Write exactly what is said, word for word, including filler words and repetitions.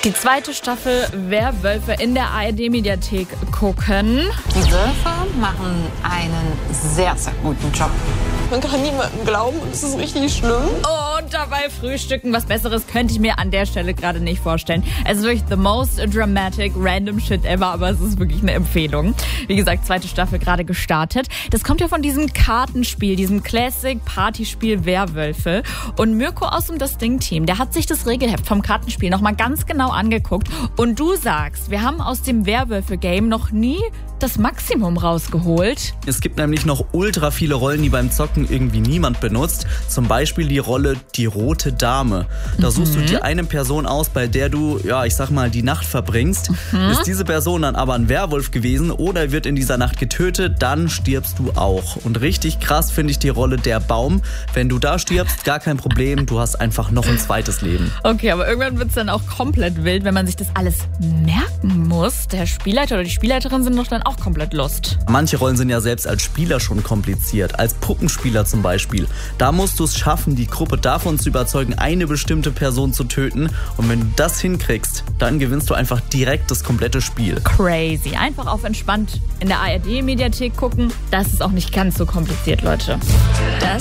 Die zweite Staffel Werwölfe in der A R D-Mediathek gucken. Die Wölfe machen einen sehr, sehr guten Job. Man kann niemandem glauben und es ist richtig schlimm. Und dabei frühstücken. Was Besseres könnte ich mir an der Stelle gerade nicht vorstellen. Es ist wirklich the most dramatic random shit ever, aber es ist wirklich eine Empfehlung. Wie gesagt, zweite Staffel gerade gestartet. Das kommt ja von diesem Kartenspiel, diesem Classic-Partyspiel Werwölfe. Und Mirko aus dem Das Ding-Team, der hat sich das Regelheft vom Kartenspiel nochmal ganz genau angeguckt. Und du sagst, wir haben aus dem Werwölfe-Game noch nie das Maximum rausgeholt. Es gibt nämlich noch ultra viele Rollen, die beim Zocken irgendwie niemand benutzt. Zum Beispiel die Rolle die rote Dame. Da mhm. suchst du dir eine Person aus, bei der du, ja, ich sag mal, die Nacht verbringst. Mhm. Ist diese Person dann aber ein Werwolf gewesen oder wird in dieser Nacht getötet, dann stirbst du auch. Und richtig krass finde ich die Rolle der Baum. Wenn du da stirbst, gar kein Problem, du hast einfach noch ein zweites Leben. Okay, aber irgendwann wird es dann auch komplett wild, wenn man sich das alles merken muss. Der Spielleiter oder die Spielleiterin sind doch dann auch komplett lost. Manche Rollen sind ja selbst als Spieler schon kompliziert. Als Puppenspieler zum Beispiel. Da musst du es schaffen, die Gruppe davon zu überzeugen, eine bestimmte Person zu töten. Und wenn du das hinkriegst, dann gewinnst du einfach direkt das komplette Spiel. Crazy. Einfach auf entspannt in der A R D-Mediathek gucken. Das ist auch nicht ganz so kompliziert, Leute. Das